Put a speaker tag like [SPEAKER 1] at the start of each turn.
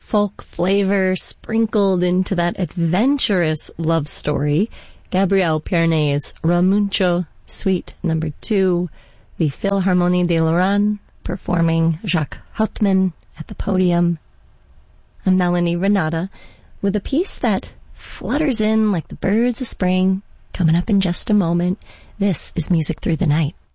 [SPEAKER 1] folk flavor sprinkled into that adventurous love story. Gabriel Piernet's Ramuncho, Suite No. 2, the Philharmonie de Lorraine performing Jacques Hauptmann at the podium. I'm Melanie Renata with a piece that flutters in like the birds of spring, coming up in just a moment. This is Music Through the Night.